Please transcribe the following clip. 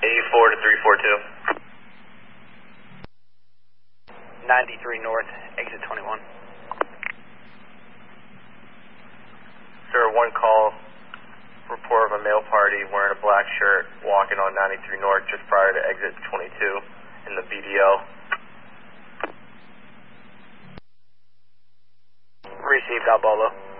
84 to 342. 93 north, exit 21. Sir, one call, report of a male party wearing a black shirt walking on 93 north just prior to exit 22 in the BDO. Received, Albolo.